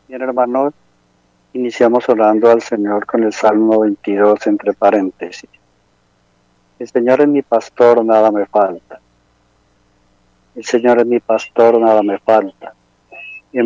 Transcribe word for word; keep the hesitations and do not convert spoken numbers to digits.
Bien, hermanos, iniciamos orando al Señor con el Salmo veintidós entre paréntesis. El Señor es mi pastor, nada me falta. El Señor es mi pastor, nada me falta.